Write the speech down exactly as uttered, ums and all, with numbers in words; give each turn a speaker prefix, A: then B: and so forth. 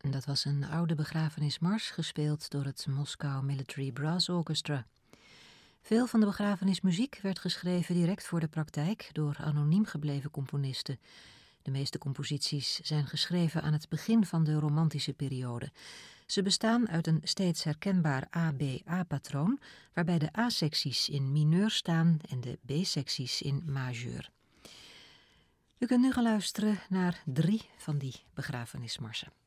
A: Dat was een oude begrafenismars gespeeld door het Moscow Military Brass Orchestra. Veel van de begrafenismuziek werd geschreven direct voor de praktijk door anoniem gebleven componisten. De meeste composities zijn geschreven aan het begin van de romantische periode. Ze bestaan uit een steeds herkenbaar A B A-patroon, waarbij de A-secties in mineur staan en de B-secties in majeur. U kunt nu gaan luisteren naar drie van die begrafenismarsen.